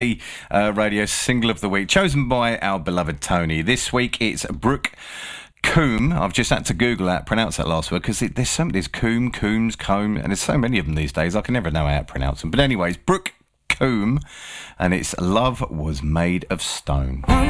Radio single of the week, chosen by our beloved Tony. This week it's Brooke Coombe. I've just had to Google that, pronounce that last word, because there's Coombe, Coombs, Combe, and there's so many of them these days, I can never know how to pronounce them. But anyways, Brooke Coombe, and it's Love Was Made of Stone.